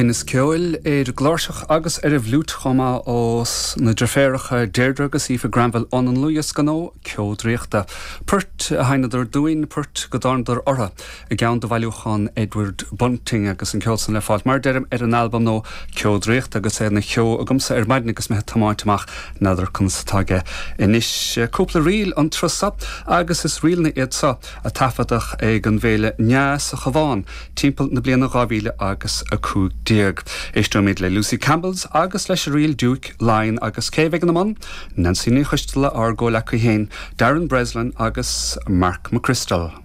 Cuinas ceoil glárseach agus bhlút chuma os na dreféirecha Deirdre agus Aoife Granville an Luas ganó ceodríochta. Purt a haineidir dúin purt go darndar ortha I gceann do bhailiúchan Edward Bunting agus an ceolsan le fáilt mar deirm an album nó ceodríochta agus na cheo agumsa maidin agus me tamáitimach nadidir constatage. Inis cúpla riil an trusa agus is riil na iadsa a tafadach ag an bhéile neas a chabháin timpeall na bliana gábhíle agus a cúg diag. Éistúid le Lucy Campbells agus leis riil Duke Line agus céhheag na man, Nancy ní chuistela ar ggó le chu héin, Darren Breslin agus Mark McChrystal.